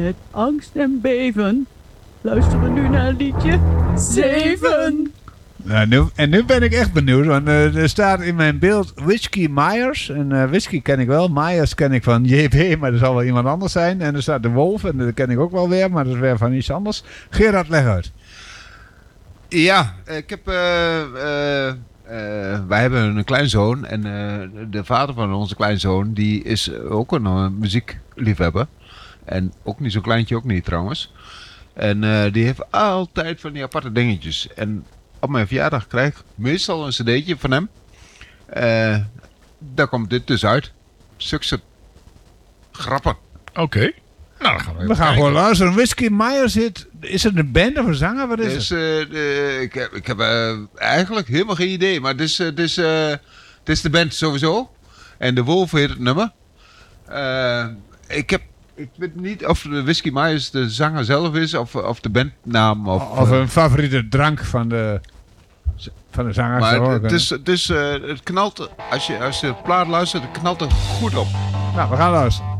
Met angst en beven luisteren we nu naar het liedje 7. Nou, nu ben ik echt benieuwd, want er staat in mijn beeld Whisky Myers. En whisky ken ik wel, Myers ken ik van JP, maar dat zal wel iemand anders zijn. En er staat de Wolf, en dat ken ik ook wel weer, maar dat is weer van iets anders. Gerard, leg uit. Ja, ik heb... wij hebben een kleinzoon en de vader van onze kleinzoon die is ook een muziekliefhebber. En ook niet zo'n kleintje, ook niet trouwens. En die heeft altijd van die aparte dingetjes. En op mijn verjaardag krijg ik meestal een cd'tje van hem. Daar komt dit dus uit. Zulke grappen. Oké. Nou, dan gaan we We gaan gewoon luisteren. Whisky Myers, is het een band of een zanger? Wat is Dus, het? ik heb eigenlijk helemaal geen idee. Maar het is de band sowieso. En de Wolf heet het nummer. Ik weet niet of de Whisky Myers de zanger zelf is of de bandnaam. Of een favoriete drank van de zanger. Maar het knalt, als je de plaat luistert, het knalt er goed op. Nou, we gaan luisteren.